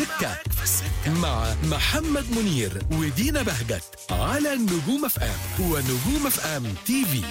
مع محمد منير ودينا بهجت على نجوم اف ام ونجوم اف ام تي في.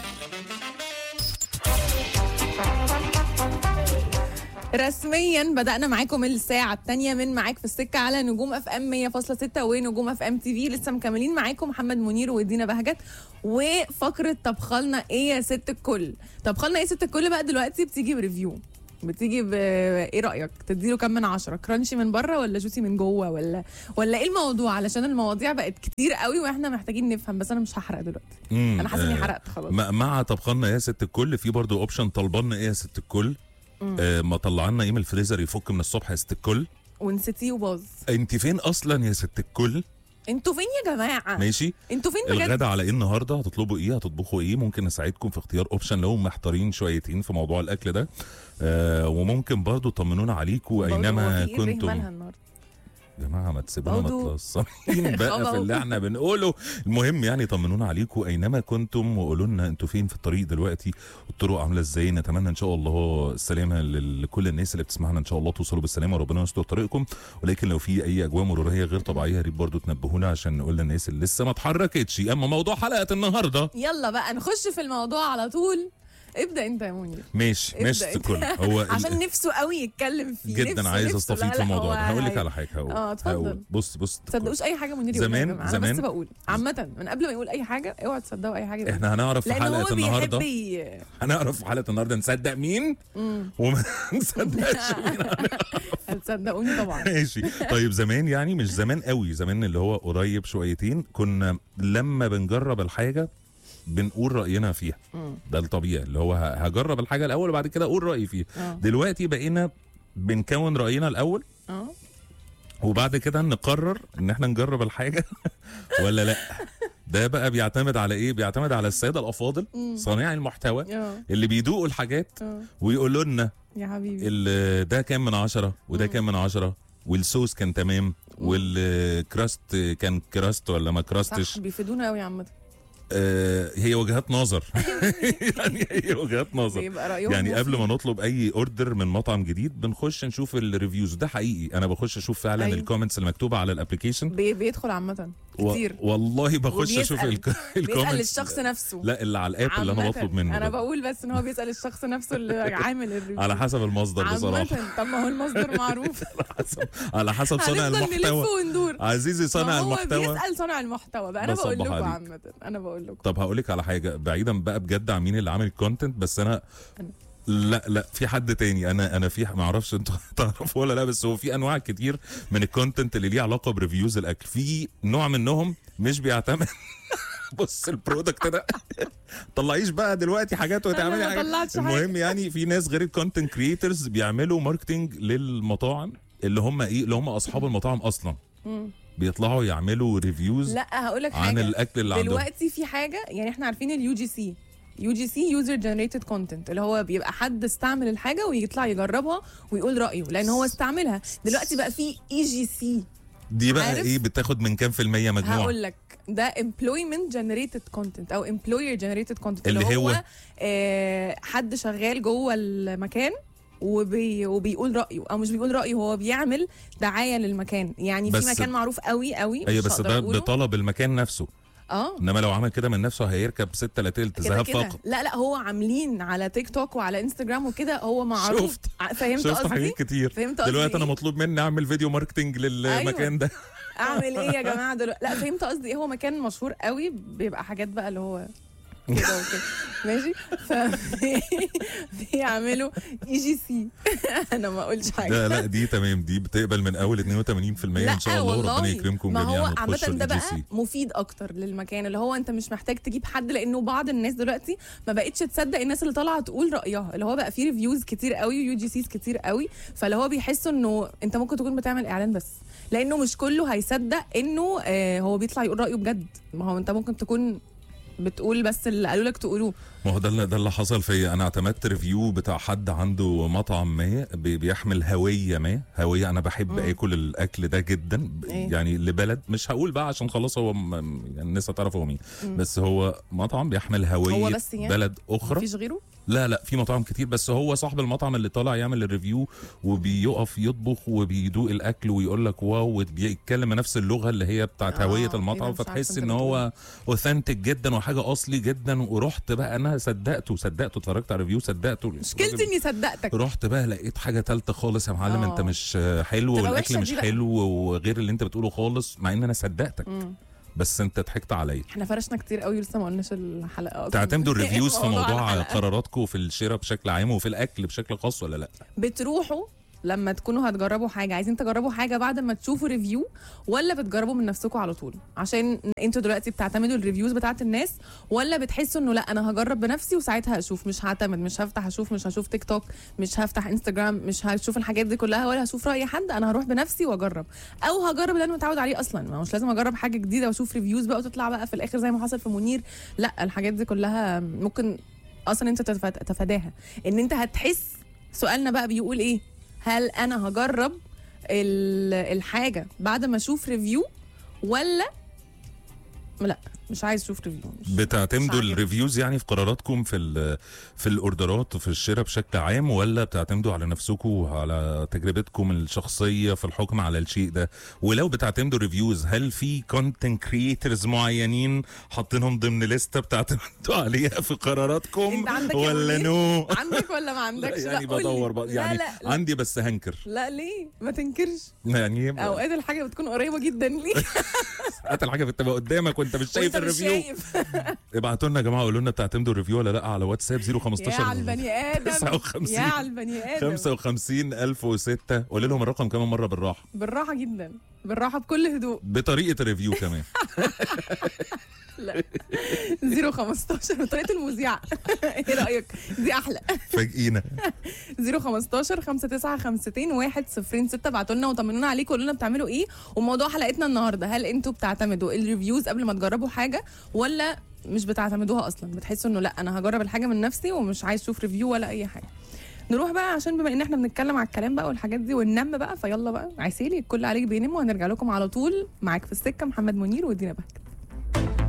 رسميا بدأنا معاكم الساعة الثانية من معاك في السكة على نجوم اف ام 100.6 ونجوم اف ام تي في. لسه مكملين معاكم محمد منير ودينا بهجت وفقرة طبخلنا ايه يا ست الكل. طبخلنا ايه يا ست الكل بقى دلوقتي بتيجي بريفيو، بتيجي ايه رأيك؟ تديله كام من 10؟ كرانشي من بره ولا جوسي من جوه ولا ايه الموضوع؟ علشان المواضيع بقت كتير قوي واحنا محتاجين نفهم، بس انا مش هحرق دلوقتي. انا حاسه اني حرقت خلاص. مع طبخلنا ايه يا ست الكل في برضو اوبشن طلبنا ايه يا ست الكل. ما طلعنا ايه من الفريزر يفك من الصبح يا ست الكل ونسيتيه وباظ. انت فين اصلا يا ست الكل؟ انتوا فين يا جماعه؟ ماشي، انتوا فين بجد؟ الغدا على ايه النهارده؟ هتطلبوا ايه؟ هتطبخوا ايه؟ ممكن نساعدكم في اختيار اوبشن لو محتارين شويتين في موضوع الاكل ده. وممكن برضو طمنونا عليكم اينما كنتم. يا جماعه ما تسيبونا متلصمين بقى في اللي احنا بنقوله. المهم يعني طمنونا عليكم اينما كنتم وقولوا لنا انتوا فين في الطريق دلوقتي والطرق عامله ازاي. نتمنى ان شاء الله السلامه لكل الناس اللي بتسمعنا، ان شاء الله توصلوا بالسلامه وربنا يستر طريقكم. ولكن لو في اي اجواء مروريه غير طبيعيه يا ريت برضو تنبهونا عشان نقول للناس اللي لسه ما اتحركتش. اما موضوع حلقه النهارده، يلا بقى نخش في الموضوع على طول. ابدا انت يا منير. ماشي الكل هو عشان نفسه قوي يتكلم فيه جدا، عايز استفيد في الموضوع ده. هقول لك على حاجه. اتفضل. بص تصدقوش اي حاجه منير يقولها. انا بس بقول عامه من قبل ما يقول اي حاجه اوعوا تصدقوا اي حاجه. احنا هنعرف في حلقه النهارده نصدق مين وما نصدقش مين. هتصدقوني طبعا. ماشي. طيب زمان، يعني مش زمان قوي، زمان اللي هو قريب شويتين، كنا لما بنجرب الحاجه بنقول رأينا فيها. ده الطبيعي، اللي هو هجرب الحاجة الأول وبعد كده أقول رأيي فيها. دلوقتي بقينا بنكون رأينا الأول وبعد كده نقرر إن احنا نجرب الحاجة ولا لأ. ده بقى بيعتمد على إيه؟ بيعتمد على السادة الأفاضل صانعي المحتوى اللي بيدوقوا الحاجات ويقولوا لنا يا حبيبي ده كام من 10 وده كام من 10 والصوص كان تمام والكراست كان كراست ولا ما كراستش. بيفيدونا قوي عامة. هي وجهات نظر. يعني هي وجهات نظر. يعني قبل ما نطلب اي اوردر من مطعم جديد بنخش نشوف الريفيوز. ده حقيقي، انا بخش اشوف فعلا الكومنتس المكتوبه على الابلكيشن. بيدخل عامه كتير والله بخش اشوف الكومنتس. بيسال الشخص نفسه، لا اللي على الاب اللي انا بطلب منه. انا بقول بس ان هو بيسال الشخص نفسه اللي عامل الريفيو على حسب المصدر بصراحه. طب ما هو المصدر معروف. على حسب صانع المحتوى. عزيزي صانع المحتوى. هو بيسال صانع المحتوى بقى. انا بقول لكم عامه، انا بقول لكم. طب هقول لك على حاجه بعيدا بقى بجد عن مين اللي عامل الكونتنت، بس انا لا في حد تاني. انا في ما اعرفش انتوا تعرفوا ولا لا، بس هو في انواع كتير من الكونتنت اللي ليه علاقه بريفيوز الاكل. في نوع منهم مش بيعتمد بص البرودكت ده طلعيش بقى دلوقتي حاجات وتعملي حاجات. المهم يعني في ناس غير الكونتنت كرييترز بيعملوا ماركتنج للمطاعم اللي هم ايه، اللي هم اصحاب المطاعم اصلا. بيطلعوا يعملوا ريفيوز. لا هقول لك حاجه عن الاكل اللي عندهم. دلوقتي في حاجه، يعني احنا عارفين اليو جي سي يوزر جنريتد كونتنت، اللي هو بيبقى حد استعمل الحاجه ويطلع يجربها ويقول رايه لان هو استعملها. دلوقتي بقى في اي جي سي. دي بقى ايه؟ بتاخد من كام في المية مجموع؟ هقول لك ده employment generated content او employer generated content اللي هو حد شغال جوه المكان وبيقول رأيه، او مش بيقول رأيه، هو بيعمل دعاية للمكان. يعني في مكان معروف قوي ايوه بس ده بطلب المكان نفسه. انما لو عمل كده من نفسه هيركب 6 لا تلت ذهب فقط. لا هو عاملين على تيك توك وعلى انستجرام وكده، هو معروف. فهمت قصدي؟ حاجات كتير. دلوقتي انا مطلوب مني اعمل فيديو ماركتنج للمكان ده. اعمل ايه يا جماعه دلوقتي؟ لا فهمت قصدي. هو مكان مشهور قوي بيبقى حاجات بقى اللي هو كده وكده ماشي. بيعملوا اي جي سي. انا ما اقولش حاجه. لا دي تمام، دي بتقبل من اول 82% ان شاء الله وربنا يكرمكم جميعا. ما هو عامه ده بقى مفيد اكتر للمكان، اللي هو انت مش محتاج تجيب حد، لانه بعض الناس دلوقتي ما بقتش تصدق الناس اللي طالعه تقول رايها، اللي هو بقى فيه ريفيوز كتير قوي ويو جي سيز كتير قوي، فاللي هو بيحسوا انه انت ممكن تكون بتعمل اعلان بس، لانه مش كله هيصدق انه هو بيطلع يقول رايه بجد. ما هو انت ممكن تكون بتقول بس اللي قالوا لك تقولوه. ما هو ده اللي حصل فيا. انا اعتمدت ريفيو بتاع حد عنده مطعم ما بيحمل هويه انا بحب اكل الاكل ده جدا. يعني لبلد مش هقول بقى عشان خلاص هو يعني الناس هتعرف هو مين، بس هو مطعم بيحمل هويه هو بس يعني بلد اخرى. مفيش غيره. لا في مطاعم كتير، بس هو صاحب المطعم اللي طالع يعمل الريفيو وبيقف يطبخ وبيدوق الاكل ويقول لك واو، وبيتكلم نفس اللغه اللي هي بتاعت هويه المطعم، فتحس ان هو اوثنتيك جدا وحاجه اصلي جدا. ورحت بقى انا صدقته اتفرجت على الريفيو صدقته. مشكلتي اني صدقتك. رحت بقى لقيت حاجه ثالثه خالص يا معلم. انت مش حلو والاكل مش حلو وغير اللي انت بتقوله خالص، مع ان انا صدقتك. بس انت ضحكت عليا. احنا فرشنا كتير قوي لسه ما قلناش الحلقه اصلا. تعتمدوا الريفيوز في موضوع قراراتكم في الشراء بشكل عام وفي الاكل بشكل خاص ولا لا؟ بتروحوا لما تكونوا هتجربوا حاجه، عايزين تجربوا حاجه بعد ما تشوفوا ريفيو، ولا بتجربوا من نفسكم على طول؟ عشان انتوا دلوقتي بتعتمدوا الريفيوز بتاعت الناس، ولا بتحسوا انه لا انا هجرب بنفسي وساعتها هشوف، مش هعتمد، مش هفتح اشوف، مش هشوف تيك توك، مش هفتح انستجرام، مش هشوف الحاجات دي كلها، ولا هشوف راي حد، انا هروح بنفسي واجرب، او هجرب اللي انا متعود عليه اصلا، ما مش لازم اجرب حاجه جديده واشوف ريفيوز بقى وتطلع بقى في الاخر زي ما حصل في منير. لا، الحاجات دي كلها ممكن اصلا انت تتفاداها. ان انت هتحس، سؤالنا بقى بيقول ايه؟ هل انا هجرب الحاجه بعد ما اشوف ريفيو، ولا لا مش عايز اشوف ريفيو؟ بتعتمدوا الريفيوز يعني في قراراتكم في الاوردرات وفي الشراء بشكل عام، ولا بتعتمدوا على نفسكم على تجربتكم الشخصيه في الحكم على الشيء ده؟ ولو بتعتمدوا الريفيوز، هل في كونتنت كريترز معينين حاطينهم ضمن لسته بتعتمدوا عليها في قراراتكم ولا نو؟ عندك ولا ما عندكش؟ يعني بدور بقى يعني. لا. عندي بس هنكر. لا ليه ما تنكرش؟ يعني اوقات الحاجه بتكون قريبه جدا ليك. ساعات الحاجه بتبقى قدامك وانت مش شايف الريفيو. ابعتوا لنا يا جماعه، قولوا لنا بتعتمدوا الريفيو ولا لا على واتساب 015 يا على البني ادم 59 يا على البني ادم 55006. قولي لهم الرقم كمان مره بالراحه. بالراحه جدا، بالراحه بكل هدوء، بطريقه الريفيو كمان. لا 015 بطريقه المذيعه. ايه رايك؟ دي احلى. فاجئينا. 015 5952 106. ابعتوا لنا وطمنونا عليكم، قولوا لنا بتعملوا ايه. وموضوع حلقتنا النهارده، هل انتوا بتعتمدوا الريفيوز قبل ما تجربوا حاجه، ولا مش بتعتمدوها اصلا؟ بتحسوا انه لا انا هجرب الحاجه من نفسي ومش عايز اشوف ريفيو ولا اي حاجه؟ نروح بقى، عشان بما ان احنا بنتكلم على الكلام بقى والحاجات دي وننام بقى، فيلا بقى عسيلي الكل عليك بينام، وهنرجع لكم على طول. معاك في السكه محمد منير ودينا بهجت.